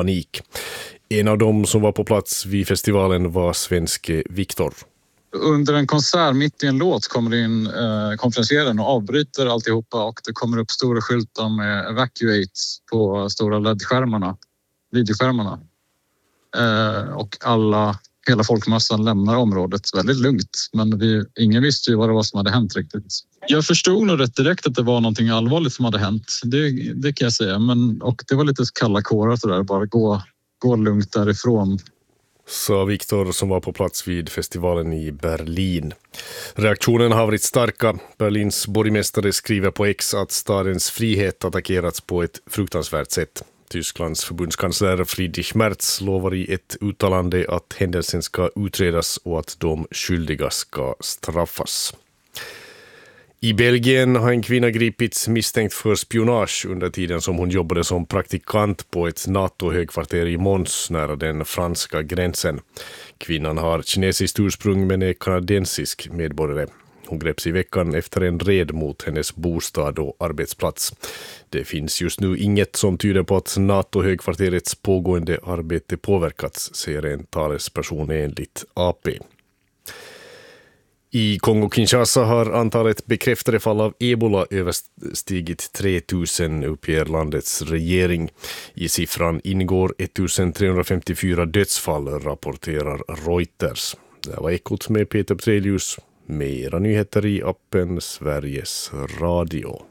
panik. En av dem som var på plats vid festivalen var svenske Viktor. Under en konsert mitt i en låt kommer det in konferencieraren och avbryter alltihopa och det kommer upp stora skyltar med evacuate på stora LED-skärmarna, videoskärmarna. Och hela folkmassan lämnar området väldigt lugnt. Men ingen visste ju vad det var som hade hänt riktigt. Jag förstod nog rätt direkt att det var någonting allvarligt som hade hänt. Det kan jag säga. Och det var lite kalla kårar så där. Bara gå lugnt därifrån. Sa Viktor som var på plats vid festivalen i Berlin. Reaktionen har varit starka. Berlins borgmästare skriver på X att stadens frihet attackerats på ett fruktansvärt sätt. Tysklands förbundskansler Friedrich Merz lovar i ett uttalande att händelsen ska utredas och att de skyldiga ska straffas. I Belgien har en kvinna gripits misstänkt för spionage under tiden som hon jobbade som praktikant på ett NATO-högkvarter i Mons nära den franska gränsen. Kvinnan har kinesiskt ursprung men är kanadensisk medborgare. Hon greps i veckan efter en red mot hennes bostad och arbetsplats. Det finns just nu inget som tyder på att NATO-högkvarterets pågående arbete påverkats, säger en talesperson enligt AP. I Kongo-Kinshasa har antalet bekräftade fall av ebola överstigit 3000, uppger landets regering. I siffran ingår 1354 dödsfall, rapporterar Reuters. Det var Ekot med Peter Petrelius. Mera nyheter i appen Sveriges Radio.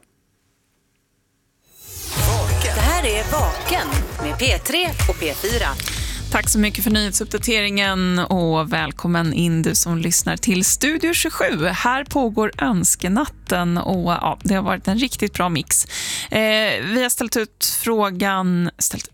Det här är Vaken med P3 och P4. Tack så mycket för nyhetsuppdateringen och välkommen in du som lyssnar till Studio 27. Här pågår önskenatten och ja, det har varit en riktigt bra mix. Vi har ställt ut frågan.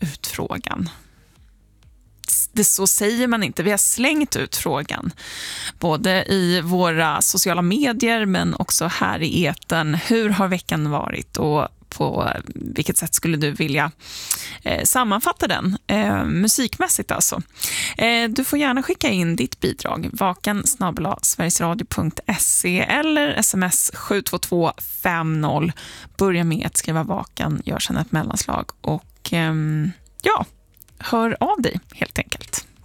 Det så säger man inte. Vi har slängt ut frågan. Både i våra sociala medier men också här i etern. Hur har veckan varit och på vilket sätt skulle du vilja sammanfatta den musikmässigt alltså. Du får gärna skicka in ditt bidrag vaken@sverigesradio.se eller sms 72250. Börja med att skriva vaken, gör sedan ett mellanslag och hör av dig helt enkelt.